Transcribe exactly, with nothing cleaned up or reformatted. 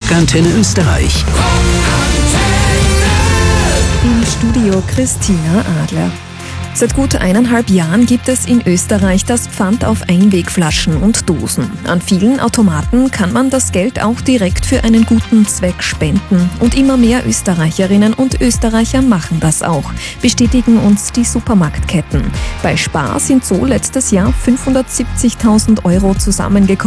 Rockantenne Österreich. Im Studio Christina Adler. Seit gut eineinhalb Jahren gibt es in Österreich das Pfand auf Einwegflaschen und Dosen. An vielen Automaten kann man das Geld auch direkt für einen guten Zweck spenden. Und immer mehr Österreicherinnen und Österreicher machen das auch, bestätigen uns die Supermarktketten. Bei Spar sind so letztes Jahr fünfhundertsiebzigtausend Euro zusammengekommen.